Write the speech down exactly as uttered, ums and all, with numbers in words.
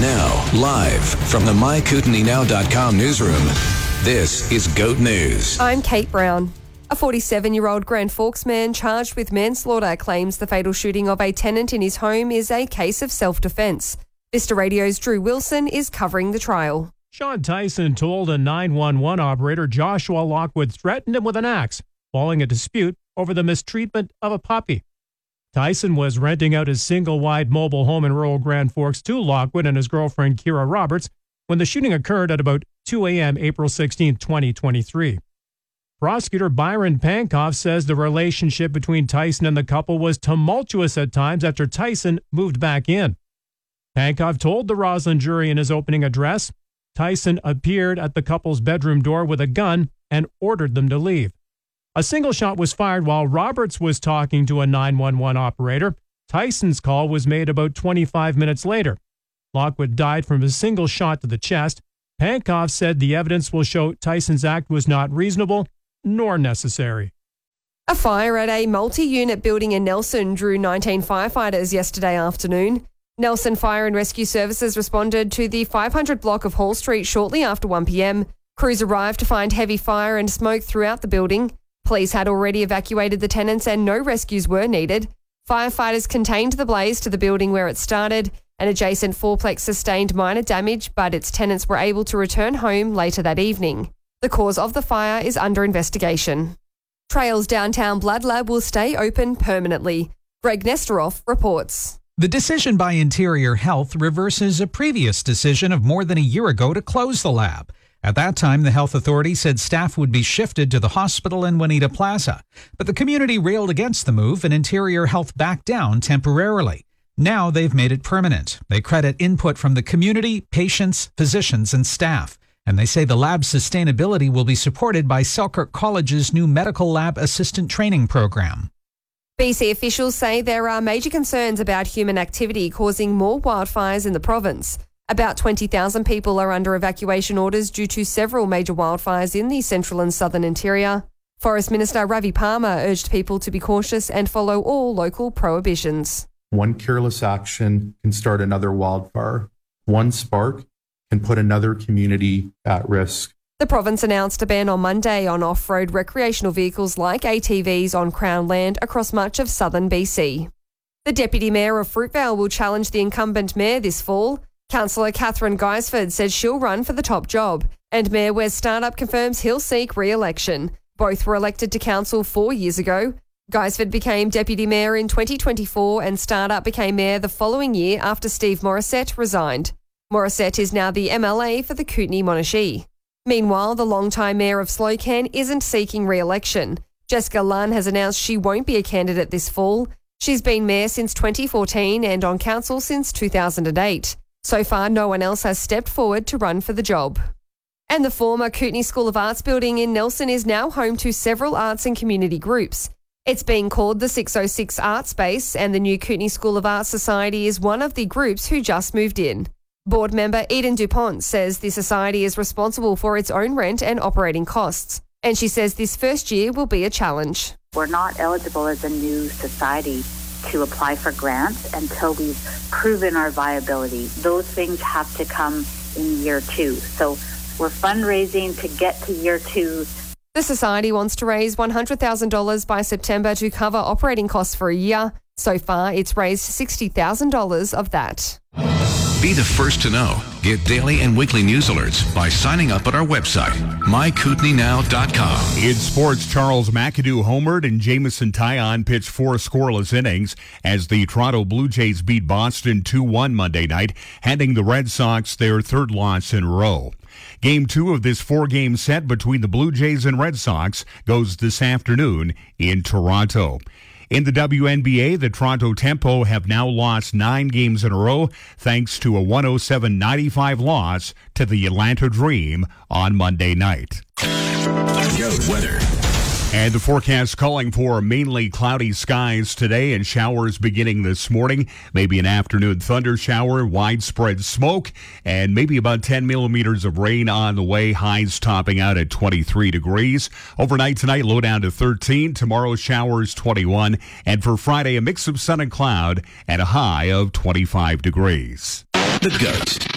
Now, live from the my kootenai now dot com newsroom, this is GOAT News. I'm Kate Brown. A forty-seven-year-old Grand Forks man charged with manslaughter claims the fatal shooting of a tenant in his home is a case of self-defence. Vista Radio's Drew Wilson is covering the trial. Sean Tyson told a nine one one operator Joshua Lockwood threatened him with an axe, following a dispute over the mistreatment of a puppy. Tyson was renting out his single-wide mobile home in rural Grand Forks to Lockwood and his girlfriend Kira Roberts when the shooting occurred at about two a.m. April sixteenth, twenty twenty-three. Prosecutor Byron Pankoff says the relationship between Tyson and the couple was tumultuous at times after Tyson moved back in. Pankoff told the Roslyn jury in his opening address, Tyson appeared at the couple's bedroom door with a gun and ordered them to leave. A single shot was fired while Roberts was talking to a nine one one operator. Tyson's call was made about twenty-five minutes later. Lockwood died from a single shot to the chest. Pankoff said the evidence will show Tyson's act was not reasonable nor necessary. A fire at a multi-unit building in Nelson drew nineteen firefighters yesterday afternoon. Nelson Fire and Rescue Services responded to the five hundred block of Hall Street shortly after one p.m. Crews arrived to find heavy fire and smoke throughout the building. Police had already evacuated the tenants and no rescues were needed. Firefighters contained the blaze to the building where it started. An adjacent fourplex sustained minor damage, but its tenants were able to return home later that evening. The cause of the fire is under investigation. Trails Downtown Blood Lab will stay open permanently. Greg Nesteroff reports. The decision by Interior Health reverses a previous decision of more than a year ago to close the lab. At that time, the health authority said staff would be shifted to the hospital in Juanita Plaza. But the community railed against the move and Interior Health backed down temporarily. Now they've made it permanent. They credit input from the community, patients, physicians, and staff. And they say the lab's sustainability will be supported by Selkirk College's new medical lab assistant training program. B C officials say there are major concerns about human activity causing more wildfires in the province. About twenty thousand people are under evacuation orders due to several major wildfires in the central and southern interior. Forest Minister Ravi Palmer urged people to be cautious and follow all local prohibitions. One careless action can start another wildfire. One spark can put another community at risk. The province announced a ban on Monday on off-road recreational vehicles like A T Vs on Crown land across much of southern B C. The Deputy Mayor of Fruitvale will challenge the incumbent mayor this fall. Councillor Catherine Guisford says she'll run for the top job, and Mayor Wes Startup confirms he'll seek re-election. Both were elected to council four years ago. Guisford became Deputy Mayor in twenty twenty-four and Startup became Mayor the following year after Steve Morissette resigned. Morissette is now the M L A for the Kootenay-Monashee. Meanwhile, the longtime Mayor of Slocan isn't seeking re-election. Jessica Lunn has announced she won't be a candidate this fall. She's been Mayor since twenty fourteen and on council since two thousand eight. So far, no one else has stepped forward to run for the job. And the former Kootenay School of Arts building in Nelson is now home to several arts and community groups. It's being called the six oh six Art Space, and the new Kootenay School of Arts Society is one of the groups who just moved in. Board member Eden Dupont says the society is responsible for its own rent and operating costs, and she says this first year will be a challenge. We're not eligible as a new society to apply for grants until we've proven our viability. Those things have to come in year two. So we're fundraising to get to year two. The society wants to raise one hundred thousand dollars by September to cover operating costs for a year. So far, it's raised sixty thousand dollars of that. Be the first to know. Get daily and weekly news alerts by signing up at our website, my kootenai now dot com. In sports, Charles McAdoo homered and Jameson Taillon pitched four scoreless innings as the Toronto Blue Jays beat Boston two one Monday night, handing the Red Sox their third loss in a row. Game two of this four-game set between the Blue Jays and Red Sox goes this afternoon in Toronto. In the W N B A, the Toronto Tempo have now lost nine games in a row thanks to a one oh seven ninety-five loss to the Atlanta Dream on Monday night. Goat weather. And the forecast calling for mainly cloudy skies today and showers beginning this morning. Maybe an afternoon thunder shower, widespread smoke, and maybe about ten millimeters of rain on the way. Highs topping out at twenty-three degrees. Overnight tonight, low down to thirteen. Tomorrow, showers twenty-one. And for Friday, a mix of sun and cloud and a high of twenty-five degrees. The Goat.